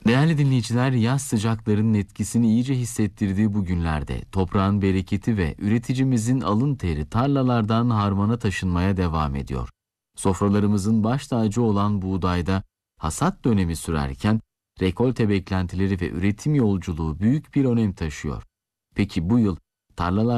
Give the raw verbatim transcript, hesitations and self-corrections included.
Değerli dinleyiciler, yaz sıcaklarının etkisini iyice hissettirdiği bu günlerde toprağın bereketi ve üreticimizin alın teri tarlalardan harmana taşınmaya devam ediyor. Sofralarımızın baş tacı olan buğdayda hasat dönemi sürerken rekolte beklentileri ve üretim yolculuğu büyük bir önem taşıyor. Peki bu yıl tarlalar